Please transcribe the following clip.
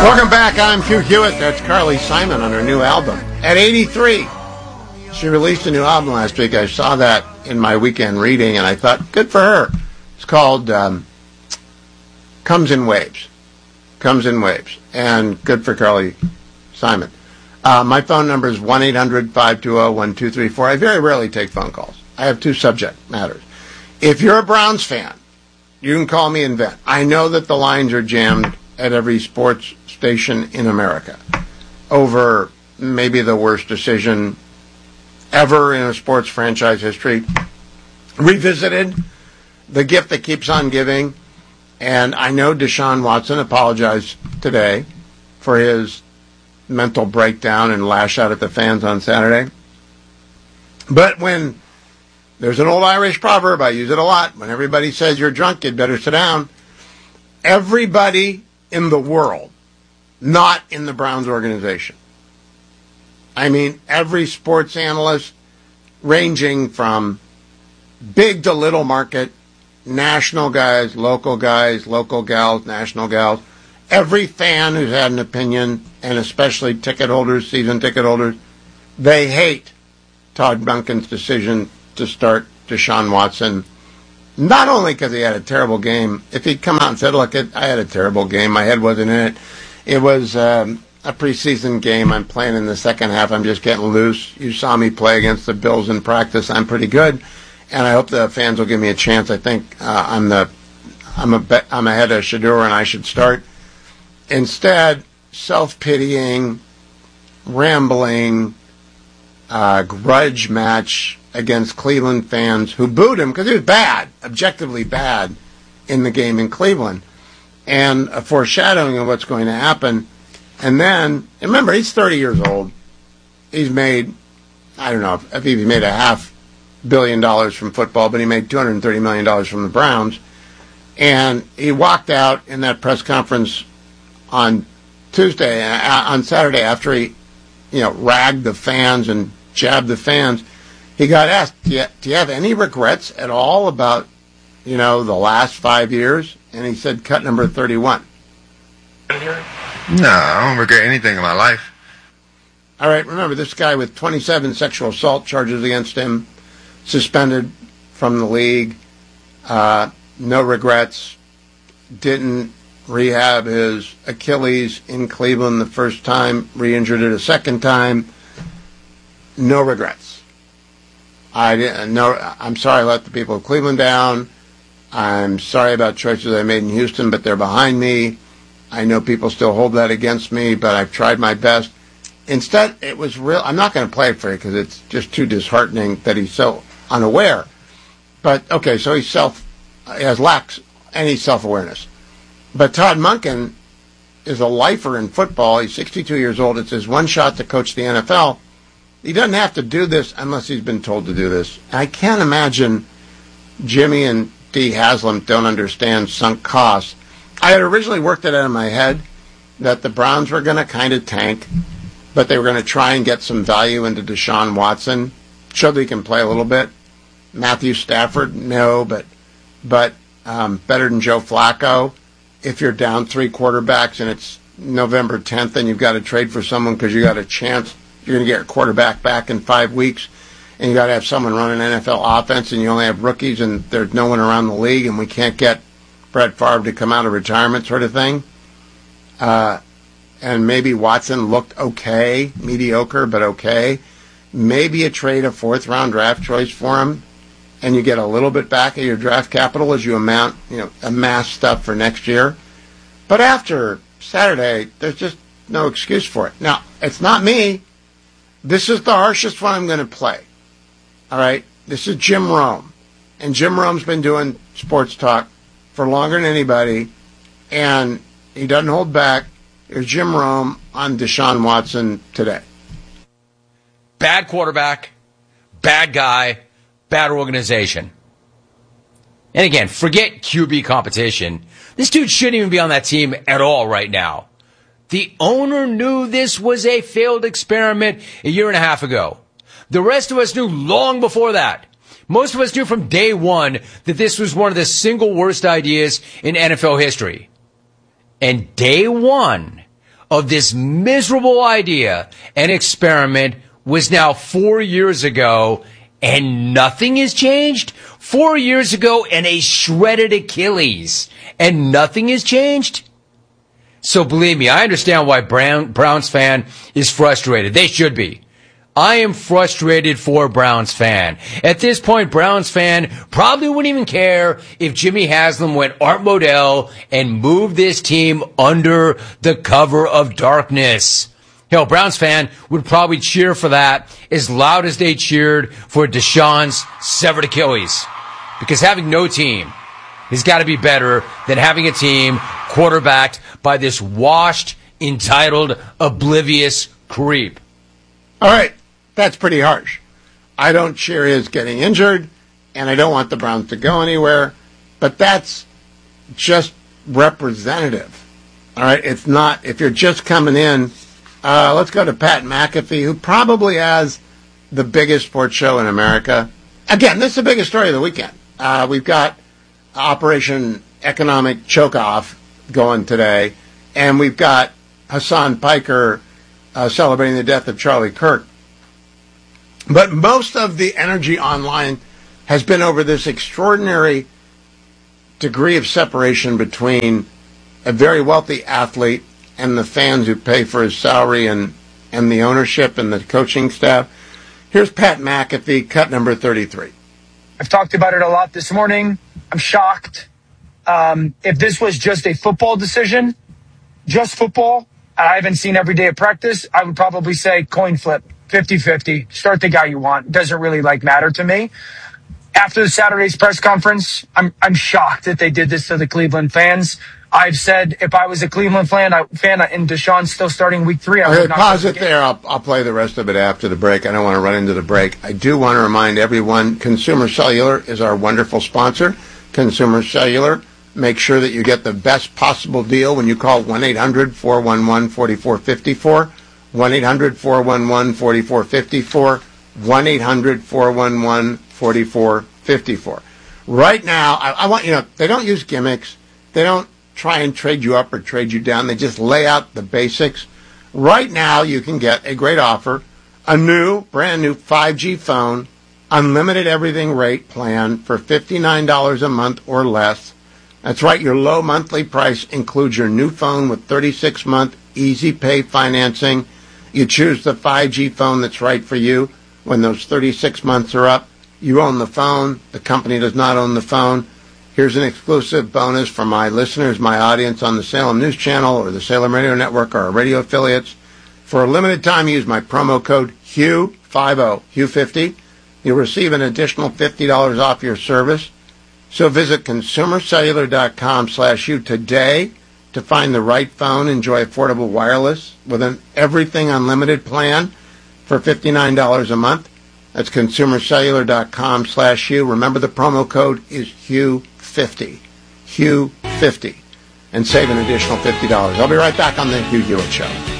Welcome back. I'm Hugh Hewitt. That's Carly Simon on her new album. At 83, she released a new album last week. I saw that in my weekend reading, and I thought, good for her. It's called Comes in Waves. Comes in Waves. And good for Carly Simon. My phone number is 1-800-520-1234. I very rarely take phone calls. I have two subject matters. If you're a Browns fan, you can call me and vent. I know that the lines are jammed at every sports station in America over maybe the worst decision ever in a sports franchise history. Revisited, the gift that keeps on giving. And I know Deshaun Watson apologized today for his mental breakdown and lash out at the fans on Saturday. But when there's an old Irish proverb, I use it a lot, when everybody says you're drunk, you'd better sit down. Everybody in the world, not in the Browns organization. I mean, every sports analyst, ranging from big to little market, national guys, local gals, national gals, every fan who's had an opinion, and especially ticket holders, season ticket holders, they hate Todd Monken's decision to start Deshaun Watson. Not only because he had a terrible game. If he'd come out and said, look, I had a terrible game, my head wasn't in it. It was a preseason game. I'm playing in the second half. I'm just getting loose. You saw me play against the Bills in practice. I'm pretty good, and I hope the fans will give me a chance. I think I'm ahead of Shedeur, and I should start. Instead, self-pitying, rambling, grudge match against Cleveland fans who booed him because he was bad, objectively bad, in the game in Cleveland, and a foreshadowing of what's going to happen. And then, remember, he's 30 years old. He's made, I don't know if he made $500 million from football, but he made $230 million from the Browns. And he walked out in that press conference on Saturday after he, ragged the fans and jabbed the fans. He got asked, do you have any regrets at all about, the last 5 years? And he said, cut number 31. No, I don't regret anything in my life. All right, remember, this guy with 27 sexual assault charges against him, suspended from the league, no regrets, didn't rehab his Achilles in Cleveland the first time, re-injured it a second time, no regrets. I'm sorry I let the people of Cleveland down. I'm sorry about choices I made in Houston, but they're behind me. I know people still hold that against me, but I've tried my best. Instead, it was real. I'm not going to play it for you because it's just too disheartening that he's so unaware. But, okay, so he lacks any self-awareness. But Todd Monken is a lifer in football. He's 62 years old. It's his one shot to coach the NFL. He doesn't have to do this unless he's been told to do this. I can't imagine Jimmy and Dee Haslam don't understand sunk costs. I had originally worked it out in my head that the Browns were going to kind of tank, but they were going to try and get some value into Deshaun Watson, show that he can play a little bit. Matthew Stafford, no, but better than Joe Flacco. If you're down 3 quarterbacks and it's November 10th and you've got to trade for someone because you got a chance you're going to get a quarterback back in 5 weeks, and you got to have someone run an NFL offense, and you only have rookies, and there's no one around the league, and we can't get Brett Favre to come out of retirement, sort of thing. And maybe Watson looked okay, mediocre, but okay. Maybe you trade a 4th-round draft choice for him, and you get a little bit back of your draft capital as you amass stuff for next year. But after Saturday, there's just no excuse for it. Now, it's not me. This is the harshest one I'm going to play. All right? This is Jim Rome. And Jim Rome's been doing sports talk for longer than anybody, and he doesn't hold back. Here's Jim Rome on Deshaun Watson today. Bad quarterback, bad guy, bad organization. And again, forget QB competition. This dude shouldn't even be on that team at all right now. The owner knew this was a failed experiment a year and a half ago. The rest of us knew long before that. Most of us knew from day one that this was one of the single worst ideas in NFL history. And day one of this miserable idea and experiment was now 4 years ago, and nothing has changed? 4 years ago, and a shredded Achilles, and nothing has changed? So believe me, I understand why Browns fan is frustrated. They should be. I am frustrated for Browns fan. At this point, Browns fan probably wouldn't even care if Jimmy Haslam went Art Modell and moved this team under the cover of darkness. Hell, Browns fan would probably cheer for that as loud as they cheered for Deshaun's severed Achilles. Because having no team has got to be better than having a team quarterbacked by this washed, entitled, oblivious creep. All right. That's pretty harsh. I don't cheer his getting injured, and I don't want the Browns to go anywhere, but that's just representative. All right? It's not, if you're just coming in, let's go to Pat McAfee, who probably has the biggest sports show in America. Again, this is the biggest story of the weekend. We've got Operation Economic Choke-Off going today, and we've got Hassan Piker celebrating the death of Charlie Kirk. But most of the energy online has been over this extraordinary degree of separation between a very wealthy athlete and the fans who pay for his salary and the ownership and the coaching staff. Here's Pat McAfee, cut number 33. I've talked about it a lot this morning. I'm shocked. If this was just a football decision, just football, I haven't seen every day of practice, I would probably say coin flip. 50-50. Start the guy you want. Doesn't really matter to me. After the Saturday's press conference, I'm shocked that they did this to the Cleveland fans. I've said if I was a Cleveland fan and Deshaun's still starting week 3, I would not pause it there. I'll play the rest of it after the break. I don't want to run into the break. I do want to remind everyone, Consumer Cellular is our wonderful sponsor. Consumer Cellular, make sure that you get the best possible deal when you call 1-800-411-4454. 1-800-411-4454, 1-800-411-4454. Right now, I want, they don't use gimmicks. They don't try and trade you up or trade you down. They just lay out the basics. Right now, you can get a great offer, a brand new 5G phone, unlimited everything rate plan for $59 a month or less. That's right, your low monthly price includes your new phone with 36-month easy pay financing. You choose the 5G phone that's right for you. When those 36 months are up, you own the phone. The company does not own the phone. Here's an exclusive bonus for my listeners, my audience on the Salem News Channel or the Salem Radio Network or our radio affiliates. For a limited time, use my promo code HUGH50, HUGH50. You'll receive an additional $50 off your service. So visit consumercellular.com/HUGH today to find the right phone. Enjoy affordable wireless with an everything unlimited plan for $59 a month. That's consumercellular.com/HUGH. Remember, the promo code is HUGH50, HUGH50, and save an additional $50. I'll be right back on the Hugh Hewitt Show.